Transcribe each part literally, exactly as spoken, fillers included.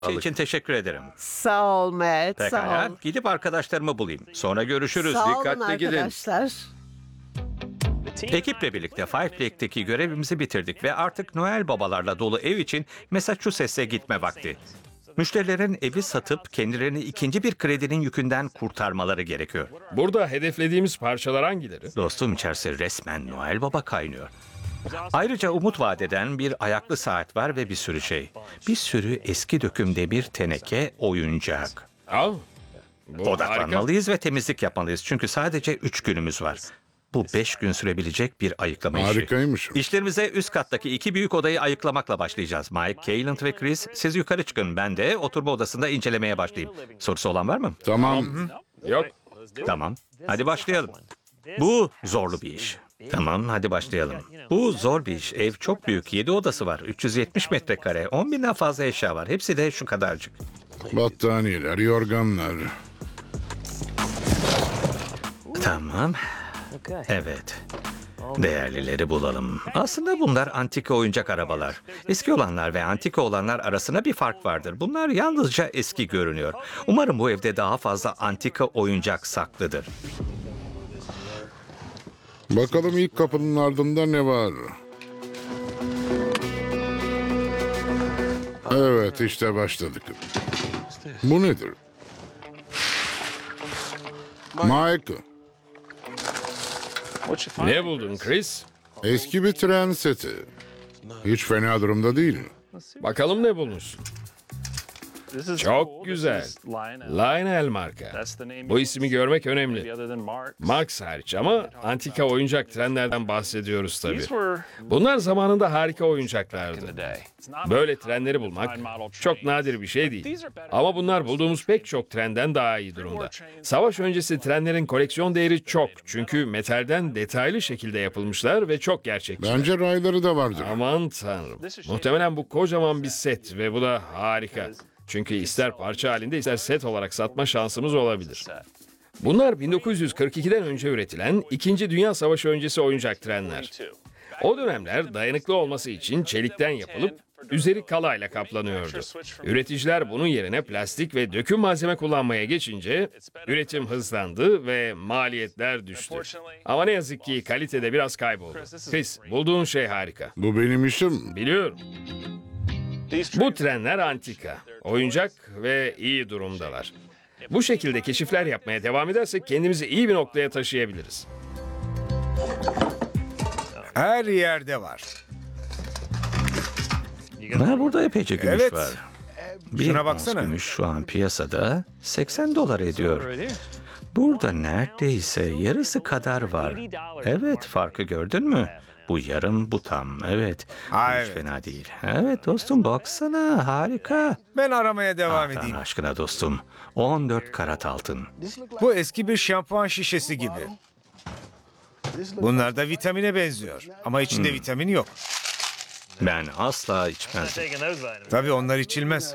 Şey için teşekkür ederim. Sağ ol Matt, sağ Pekala, ol. gidip arkadaşlarımı bulayım. Sonra görüşürüz. Sağ olun Dikkatli gidin. arkadaşlar. Ekiple birlikte Five Lake'deki görevimizi bitirdik ve artık Noel babalarla dolu ev için Massachusetts'e gitme vakti. Müşterilerin evi satıp kendilerini ikinci bir kredinin yükünden kurtarmaları gerekiyor. Burada hedeflediğimiz parçalar hangileri? Dostum, içerisi resmen Noel Baba kaynıyor. Ayrıca umut vaat eden bir ayaklı saat var ve bir sürü şey. Bir sürü eski döküm demir teneke, oyuncak. Al. Bu harika. Odaklanmalıyız ve temizlik yapmalıyız çünkü sadece üç günümüz var. Bu beş gün sürebilecek bir ayıklama işi. Harikaymış. İşlerimize üst kattaki iki büyük odayı ayıklamakla başlayacağız. Mike, Kayland ve Chris, siz yukarı çıkın. Ben de oturma odasında incelemeye başlayayım. Sorusu olan var mı? Tamam. Yok. Tamam. Hadi başlayalım. Bu zorlu bir iş. Tamam, hadi başlayalım. Bu zor bir iş. Ev çok büyük. Yedi odası var. üç yüz yetmiş metrekare. on binden fazla eşya var. Hepsi de şu kadarcık. Battaniyeler, yorganlar. Tamam. Evet. Değerlileri bulalım. Aslında bunlar antika oyuncak arabalar. Eski olanlar ve antika olanlar arasında bir fark vardır. Bunlar yalnızca eski görünüyor. Umarım bu evde daha fazla antika oyuncak saklıdır. Bakalım ilk kapının ardında ne var? Evet, işte başladık. Bu nedir? Mike, Ne buldun Chris? eski bir tren seti. Hiç fena durumda değil. Bakalım ne bulmuşsun? Çok güzel. Lionel marka. Bu ismi görmek önemli. Marx hariç ama antika oyuncak trenlerden bahsediyoruz tabii. Bunlar zamanında harika oyuncaklardı. Böyle trenleri bulmak çok nadir bir şey değil. Ama bunlar bulduğumuz pek çok trenden daha iyi durumda. Savaş öncesi trenlerin koleksiyon değeri çok. Çünkü metalden detaylı şekilde yapılmışlar ve çok gerçekçi. Bence rayları da vardır. Aman tanrım. Muhtemelen bu kocaman bir set ve bu da harika. Çünkü ister parça halinde ister set olarak satma şansımız olabilir. Bunlar bin dokuz yüz kırk ikiden önce üretilen İkinci Dünya Savaşı öncesi oyuncak trenler. O dönemler dayanıklı olması için çelikten yapılıp üzeri kalayla kaplanıyordu. Üreticiler bunun yerine plastik ve döküm malzeme kullanmaya geçince üretim hızlandı ve maliyetler düştü. Ama ne yazık ki kalitede biraz kayboldu. Chris, bulduğun şey harika. Bu benim işim. Biliyorum. Bu trenler antika, oyuncak ve iyi durumdalar. Bu şekilde keşifler yapmaya devam edersek kendimizi iyi bir noktaya taşıyabiliriz. Her yerde var. Ha, burada epeyce gümüş Evet. var. Bir Şuna ons baksana. gümüş şu an piyasada seksen dolar ediyor. Burada neredeyse yarısı kadar var. Evet, farkı gördün mü? Bu yarım, bu tam. Evet. Bu Ha, hiç evet. fena değil. Evet dostum, baksana, harika. Ben aramaya devam Tanrı edeyim. aşkına dostum. on dört karat altın. Bu eski bir şampuan şişesi gibi. Bunlar da vitamine benziyor. Ama içinde vitamin yok. Ben asla içmezdim. Tabii onlar içilmez.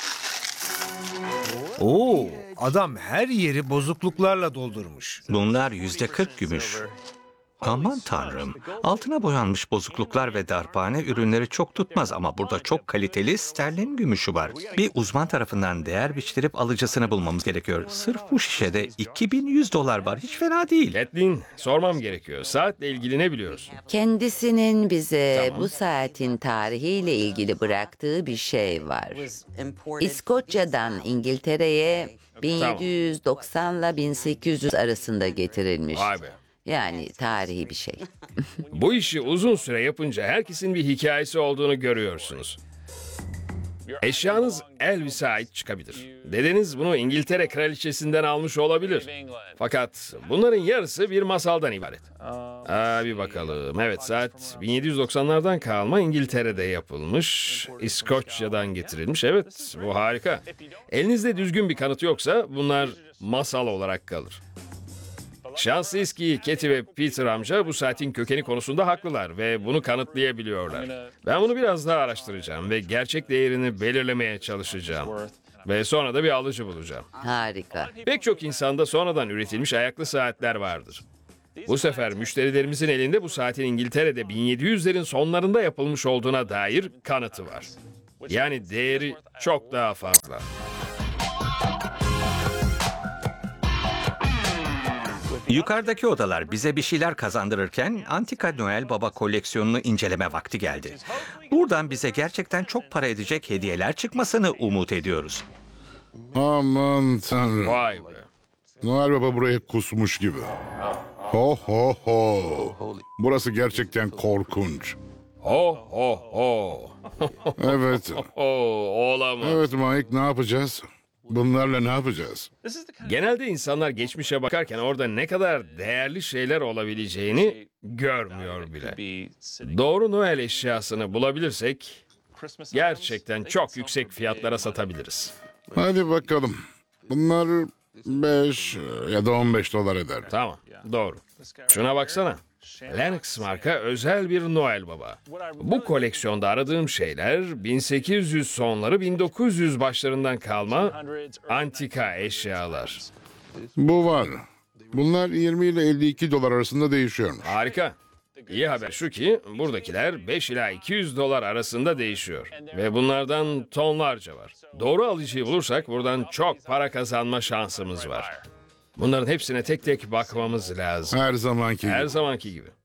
Oo, adam her yeri bozukluklarla doldurmuş. Bunlar yüzde kırk gümüş. Aman tanrım. Altına boyanmış bozukluklar ve darphane ürünleri çok tutmaz ama burada çok kaliteli sterlin gümüşü var. Bir uzman tarafından değer biçtirip alıcısını bulmamız gerekiyor. Sırf bu şişede iki bin yüz dolar var. Hiç fena değil. Kathleen, sormam gerekiyor. Saatle ilgili ne biliyorsun? Kendisinin bize bu saatin tarihiyle ilgili bıraktığı bir şey var. İskoçya'dan İngiltere'ye bin yedi yüz doksan ile bin sekiz yüz arasında getirilmiş. Vay be. Yani tarihi bir şey. Bu işi uzun süre yapınca herkesin bir hikayesi olduğunu görüyorsunuz. Eşyanız Elvis'e ait çıkabilir. Dedeniz bunu İngiltere kraliçesinden almış olabilir. Fakat bunların yarısı bir masaldan ibaret. Aa, bir bakalım. Evet, saat bin yedi yüz doksanlardan kalma, İngiltere'de yapılmış. İskoçya'dan getirilmiş. Evet, bu harika. Elinizde düzgün bir kanıt yoksa bunlar masal olarak kalır. Şanslıyız ki Katie ve Peter amca bu saatin kökeni konusunda haklılar ve bunu kanıtlayabiliyorlar. Ben bunu biraz daha araştıracağım ve gerçek değerini belirlemeye çalışacağım. Ve sonra da bir alıcı bulacağım. Harika. Pek çok insanda sonradan üretilmiş ayaklı saatler vardır. Bu sefer müşterilerimizin elinde bu saatin İngiltere'de bin yedi yüzlerin sonlarında yapılmış olduğuna dair kanıtı var. Yani değeri çok daha fazla. Yukarıdaki odalar bize bir şeyler kazandırırken Antika Noel Baba koleksiyonunu inceleme vakti geldi. Buradan bize gerçekten çok para edecek hediyeler çıkmasını umut ediyoruz. Aman tanrım. Vay be. Noel Baba buraya kusmuş gibi. Ho ho ho. Burası gerçekten korkunç. Ho ho ho. Evet. Ho, olamaz. Evet Mike, ne yapacağız? Bunlarla ne yapacağız? Genelde insanlar geçmişe bakarken orada ne kadar değerli şeyler olabileceğini görmüyor bile. Doğru Noel eşyasını bulabilirsek gerçekten çok yüksek fiyatlara satabiliriz. Hadi bakalım. Bunlar beş ya da on beş dolar eder. Tamam, doğru. Şuna baksana. Lennox marka özel bir Noel Baba. Bu koleksiyonda aradığım şeyler bin sekiz yüz sonları bin dokuz yüz başlarından kalma antika eşyalar. Bu var. Bunlar yirmi ile elli iki dolar arasında değişiyormuş. Harika. İyi haber şu ki buradakiler beş ila iki yüz dolar arasında değişiyor. Ve bunlardan tonlarca var. Doğru alıcıyı bulursak buradan çok para kazanma şansımız var. Bunların hepsine tek tek bakmamız lazım. Her zamanki gibi. Her zamanki gibi.